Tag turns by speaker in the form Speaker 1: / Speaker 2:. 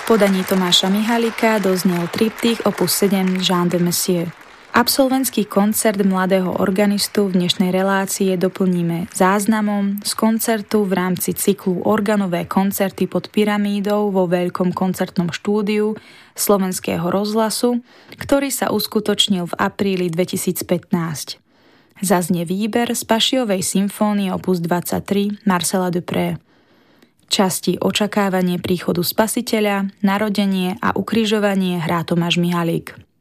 Speaker 1: podaní Tomáša Mihalika doznel triptych opus 7 Jean de Messier. Absolventský koncert mladého organistu v dnešnej relácii doplníme záznamom z koncertu v rámci cyklu Organové koncerty pod pyramídou vo Veľkom koncertnom štúdiu Slovenského rozhlasu, ktorý sa uskutočnil v apríli 2015. Zaznie výber z Pašiovej symfónie opus 23 Marcela Dupré. Časti Očakávanie príchodu Spasiteľa, Narodenie a Ukrižovanie hrá Tomáš Mihalík.